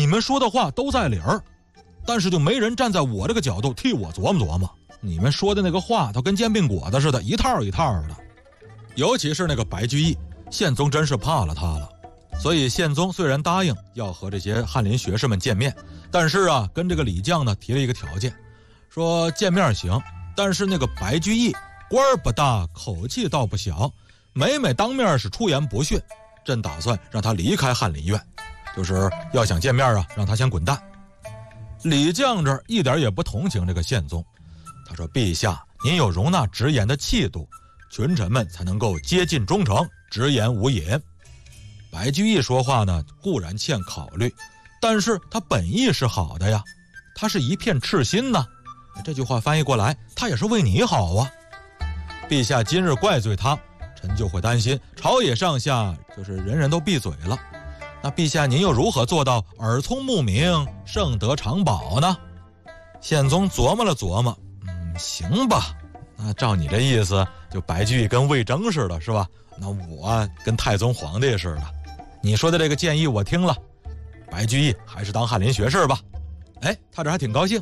你们说的话都在理儿，但是就没人站在我这个角度替我琢磨琢磨。你们说的那个话都跟煎饼果子似的，一套一套的。尤其是那个白居易，宪宗真是怕了他了。所以宪宗虽然答应要和这些翰林学士们见面，但是啊，跟这个李绛呢提了一个条件，说见面行，但是那个白居易官儿不大，口气倒不小，每当面是出言不逊，朕打算让他离开翰林院，就是要想见面啊，让他先滚蛋。李绛这一点也不同情这个宪宗，他说：“陛下，您有容纳直言的气度，群臣们才能够接近忠诚，直言无隐。”白居易说话呢，固然欠考虑，但是他本意是好的呀，他是一片赤心呢。这句话翻译过来，他也是为你好啊。陛下今日怪罪他，臣就会担心朝野上下就是人人都闭嘴了。那陛下您又如何做到耳聪目明，盛德长保呢？宪宗琢磨了琢磨，行吧，那照你这意思，就白居易跟魏征似的，是吧？那我跟太宗皇帝似的。你说的这个建议我听了，白居易还是当翰林学士吧。哎，他这还挺高兴。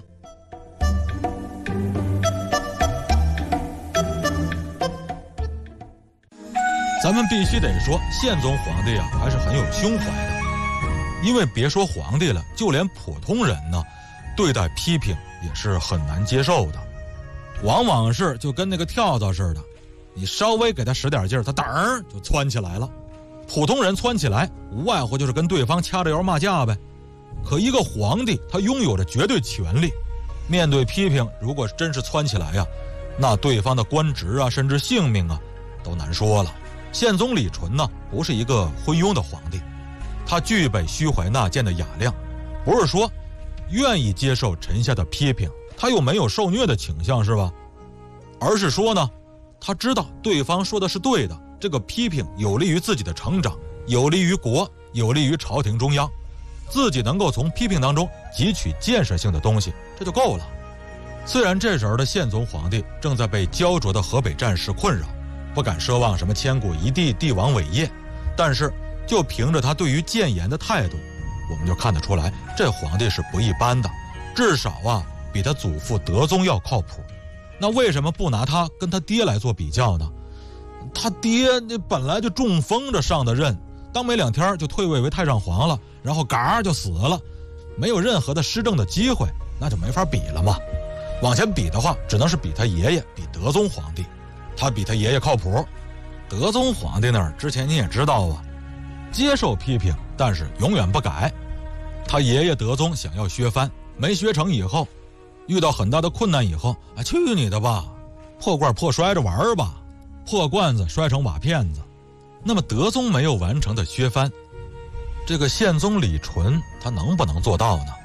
咱们必须得说，宪宗皇帝啊还是很有胸怀的。因为别说皇帝了，就连普通人呢，对待批评也是很难接受的。往往是就跟那个跳蚤似的，你稍微给他使点劲儿，他噔儿就窜起来了。普通人窜起来无外乎就是跟对方掐着腰骂架呗。可一个皇帝他拥有着绝对权力，面对批评如果真是窜起来呀，那对方的官职啊甚至性命啊都难说了。宪宗李纯呢不是一个昏庸的皇帝，他具备虚怀纳谏的雅量，不是说愿意接受臣下的批评，他又没有受虐的倾向是吧？而是说呢，他知道对方说的是对的，这个批评有利于自己的成长，有利于国，有利于朝廷中央，自己能够从批评当中汲取建设性的东西，这就够了。虽然这时候的宪宗皇帝正在被焦灼的河北战事困扰，不敢奢望什么千古一帝、帝王伟业，但是就凭着他对于谏言的态度，我们就看得出来，这皇帝是不一般的，至少啊比他祖父德宗要靠谱。那为什么不拿他跟他爹来做比较呢？他爹那本来就中风着上的任，当没2天就退位为太上皇了，然后嘎就死了，没有任何的施政的机会，那就没法比了嘛。往前比的话，只能是比他爷爷，比德宗皇帝，他比他爷爷靠谱。德宗皇帝那儿之前你也知道啊，接受批评，但是永远不改。他爷爷德宗想要削藩，没削成以后，遇到很大的困难以后，去你的吧，破罐破摔着玩吧，破罐子摔成瓦片子。那么德宗没有完成的削藩，这个宪宗李纯他能不能做到呢？